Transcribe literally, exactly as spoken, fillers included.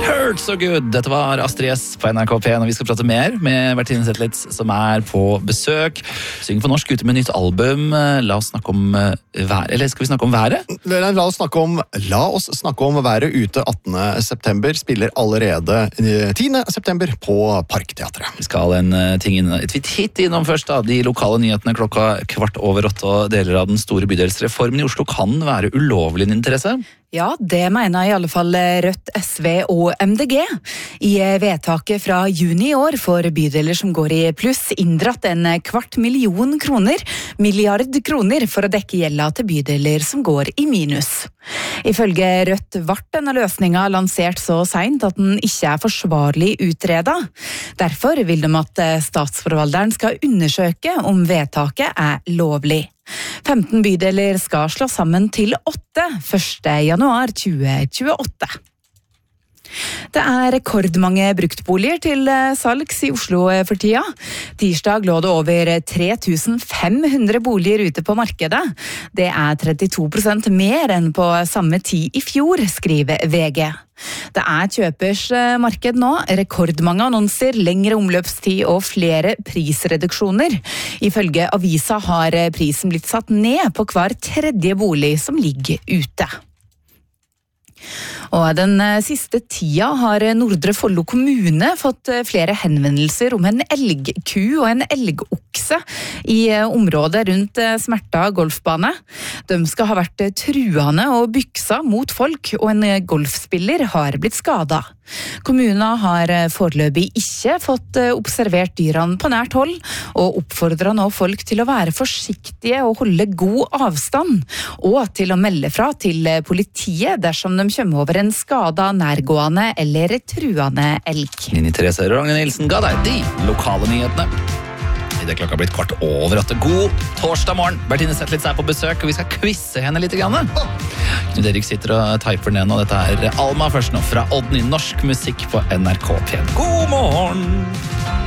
Hurt so good! Dette var Astrid S på N R K P, og vi skal prate mer med Bertine Zetlitz, som er på besøk. Synger på norsk ute med nytt album. La oss snakke om været, eller skal vi snakke om været? La oss snakke om, la oss snakke om været ute attende september. Spiller allerede tiende september på Parkteatret. Vi skal en ting inn, et hit innom først da. De lokale nyhetene klokka kvart over åtte, og deler av den store bydelsreformen i Oslo kan være ulovlig interesse. Ja, det mener i alle fall Rødt, S V og M D G. I vedtaket fra juni i år får bydeler som går i pluss inndratt en kvart million kroner, milliard kroner, for å dekke gjelda til bydeler som går i minus. Ifølge Rødt ble denne løsninga lansert så sent at den ikke er forsvarlig utredet. Derfor vil de at statsforvalteren skal undersøke om vedtaket er lovlig. femten bydeler skal slå sammen til åtte første januar tjue tjueåtte. Det er rekordmange bruktboliger til salgs i Oslo for tida. Tirsdag lå det over tre tusen fem hundre boliger ute på markedet. Det er trettito prosent mer enn på samme tid i fjor, skriver V G. Det er kjøpers marked nå, rekordmange annonser, lengre omløpstid og flere prisreduksjoner. Ifølge avisa har prisen blitt satt ned på hver tredje bolig som ligger ute. Og den siste tida har Nordre Follo kommune fått flere henvendelser om en elgku og en elgokse i området rundt Smerta golfbane. De skal ha vært truende og byksa mot folk, og en golfspiller har blitt skadet. Kommunen har foreløpig ikke fått observert dyrene på nært hold, og oppfordrer nå folk til å være forsiktige og holde god avstand, og til å melde fra til politiet dersom de kommer over en skada, nærgående eller truende elg. Nini Therese Range Nilsen ga deg de lokale nyhetene. I det klokka har blitt kvart over åtte. God torsdag morgen. Bertine Zetlitz er på besøk, og vi skal quizze henne litt grann. Knut Erik sitter og typer ned nå. Dette er Alma først nå fra Odden i norsk musikk på N R K P. God morgen!